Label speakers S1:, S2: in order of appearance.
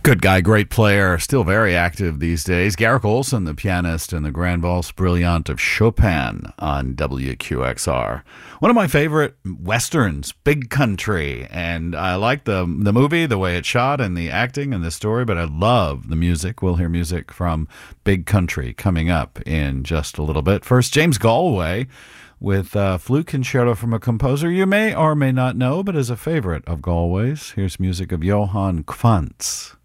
S1: Good guy, great player, still very active these days. Garrick Olson, the pianist in the Grand Valse Brillante of Chopin on WQXR. One of my favorite westerns, Big Country, and I like the movie, the way it's shot, and the acting and the story, but I love the music. We'll hear music from Big Country coming up in just a little bit. First, James Galway with Flute Concerto from a composer you may or may not know, but is a favorite of Galway's. Here's music of Johann Quantz.